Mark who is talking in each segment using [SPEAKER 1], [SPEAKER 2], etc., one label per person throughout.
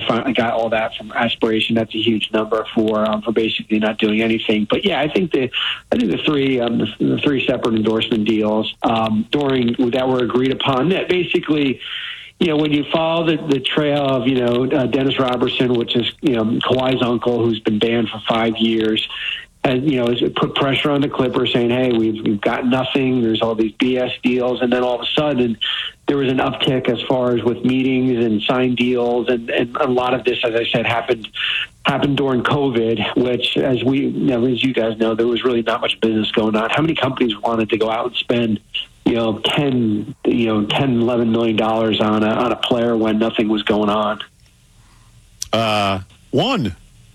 [SPEAKER 1] got all that from aspiration. That's a huge number for basically not doing anything. But yeah, I think the three separate endorsement deals that were agreed upon, that basically, when you follow the trail of, Dennis Robertson, which is, Kawhi's uncle, who's been banned for 5 years, and, has put pressure on the Clippers saying, hey, we've got nothing. There's all these BS deals. And then all of a sudden there was an uptick as far as with meetings and signed deals. And a lot of this, as I said, happened during COVID, which as you guys know, there was really not much business going on. How many companies wanted to go out and spend, $10, $11 million on a player when nothing was going on?
[SPEAKER 2] One.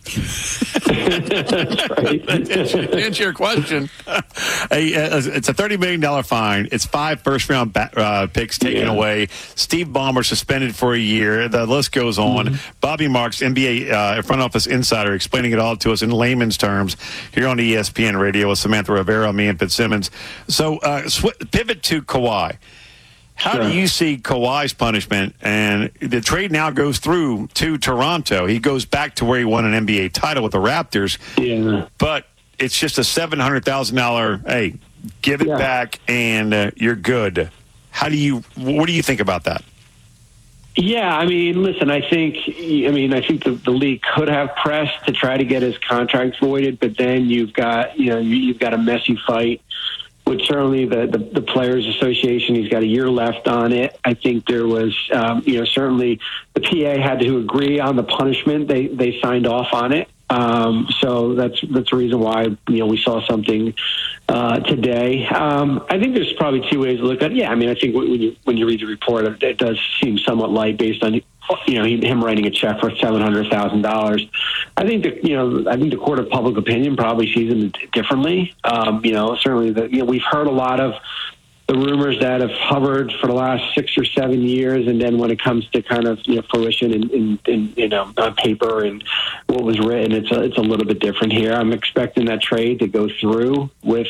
[SPEAKER 1] That's right.
[SPEAKER 2] To answer your question, it's a $30 million fine. It's 5 first-round picks taken away. Steve Ballmer suspended for a year. The list goes on. Mm-hmm. Bobby Marks, NBA front office insider, explaining it all to us in layman's terms here on ESPN Radio with Samantha Rivera, me, and Fitzsimmons. So pivot to Kawhi. How do you see Kawhi's punishment? And the trade now goes through to Toronto. He goes back to where he won an NBA title with the Raptors. Yeah. But it's just a $700,000, hey, give it back and you're good. What do you think about that?
[SPEAKER 1] Yeah, listen, I think the league could have pressed to try to get his contract voided, but then you've got a messy fight with certainly the Players Association. He's got a year left on it. I think there was, certainly the PA had to agree on the punishment. They signed off on it. So that's the reason why, we saw something today. I think there's probably two ways to look at it. Yeah, I think when you read the report, it does seem somewhat light based on, him writing a check for $700,000. I think the court of public opinion probably sees it differently. Certainly we've heard a lot of the rumors that have hovered for the last 6 or 7 years, and then when it comes to kind of fruition in on paper and what was written, it's a little bit different here. I'm expecting that trade to go through with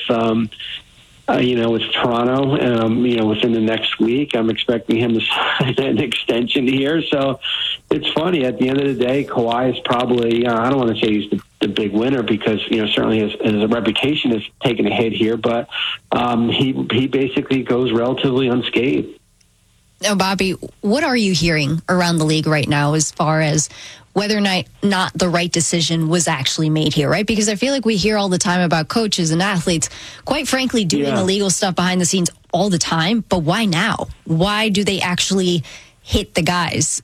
[SPEAKER 1] with Toronto, within the next week. I'm expecting him to sign an extension here. So it's funny. At the end of the day, Kawhi is probably, I don't want to say he's the big winner because, certainly his reputation has taken a hit here, but he basically goes relatively unscathed.
[SPEAKER 3] Now, Bobby, what are you hearing around the league right now as far as whether or not the right decision was actually made here, right? Because I feel like we hear all the time about coaches and athletes, quite frankly, doing illegal stuff behind the scenes all the time. But why now? Why do they actually hit the guys?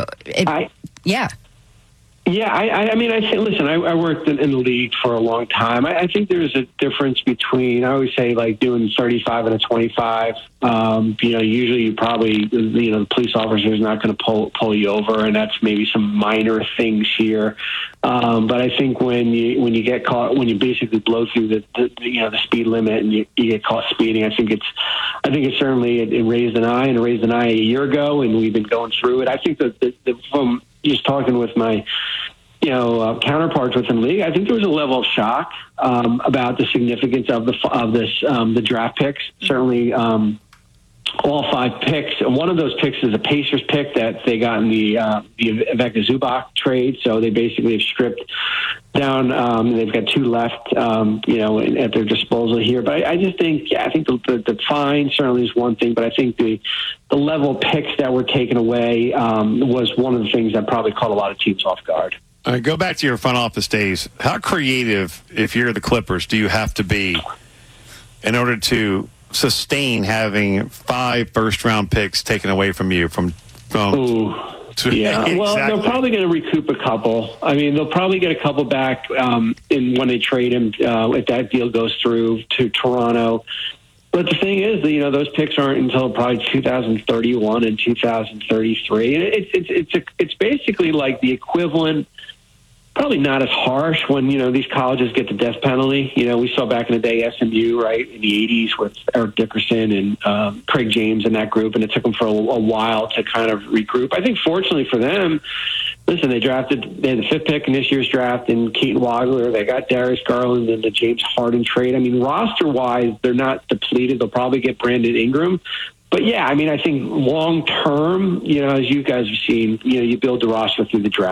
[SPEAKER 1] Yeah, I listen, I worked in the league for a long time. I think there's a difference between, I always say, like doing 35 and a 25. Usually you probably, the police officer is not going to pull you over, and that's maybe some minor things here. But I think when you get caught, when you basically blow through the speed limit and you get caught speeding, I think it's certainly, it raised an eye, and it raised an eye a year ago, and we've been going through it. I think that from just talking with my counterparts within the league, I think there was a level of shock about the significance of the draft picks. Certainly, all 5 picks. One of those picks is a Pacers pick that they got in the Ivica Zubac trade. So they basically have stripped down. They've got 2 left, at their disposal here. But I just think, I think the fine certainly is one thing, but I think the level of picks that were taken away was one of the things that probably caught a lot of teams off guard.
[SPEAKER 2] All right, go back to your front office days. How creative, if you're the Clippers, do you have to be in order to sustain having 5 first-round picks taken away from you?
[SPEAKER 1] Yeah, well, they're probably going to recoup a couple. They'll probably get a couple back when they trade him, if that deal goes through to Toronto. But the thing is, those picks aren't until probably 2031 and 2033. And it's basically like the equivalent. Probably not as harsh when, these colleges get the death penalty. We saw back in the day SMU, right, in the 80s with Eric Dickerson and Craig James and that group, and it took them for a while to kind of regroup. I think fortunately for them, listen, they had the 5th pick in this year's draft in Keaton Wagler. They got Darius Garland and the James Harden trade. Roster-wise, they're not depleted. They'll probably get Brandon Ingram. But, yeah, I think long-term, as you guys have seen, you build the roster through the draft.